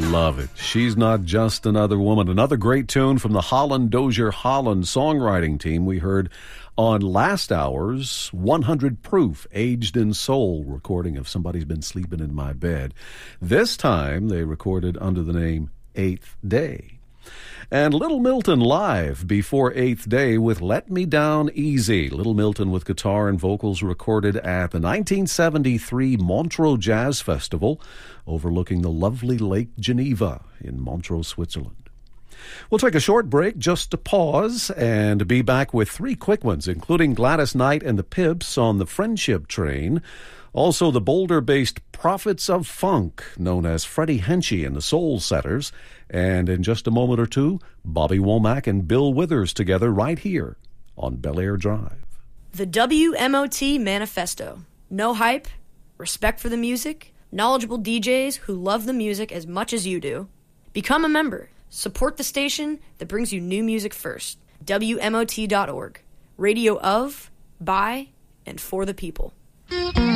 Love it. She's Not Just Another Woman. Another great tune from the Holland Dozier Holland songwriting team we heard on last hour's 100 Proof Aged in Soul recording of Somebody's Been Sleeping in My Bed. This time they recorded under the name Eighth Day. And Little Milton live before Eighth Day with Let Me Down Easy. Little Milton with guitar and vocals recorded at the 1973 Montreux Jazz Festival overlooking the lovely Lake Geneva in Montreux, Switzerland. We'll take a short break just to pause and be back with three quick ones, including Gladys Knight and the Pips on the Friendship Train. Also, the Boulder-based Prophets of Funk, known as Freddie Henchy and the Soul Setters. And in just a moment or two, Bobby Womack and Bill Withers together right here on Bel Air Drive. The WMOT Manifesto. No hype, respect for the music, knowledgeable DJs who love the music as much as you do. Become a member. Support the station that brings you new music first. WMOT.org. Radio of, by, and for the people.